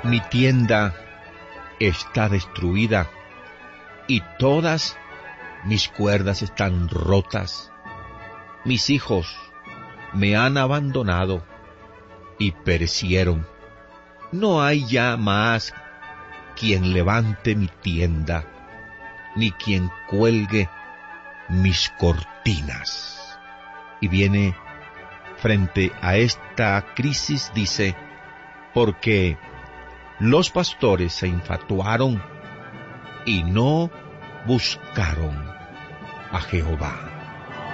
Mi tienda está destruida y todas mis cuerdas están rotas. Mis hijos me han abandonado y perecieron. No hay ya más quien levante mi tienda, ni quien cuelgue mis cortinas. Y viene frente a esta crisis, dice, porque los pastores se infatuaron y no buscaron a Jehová.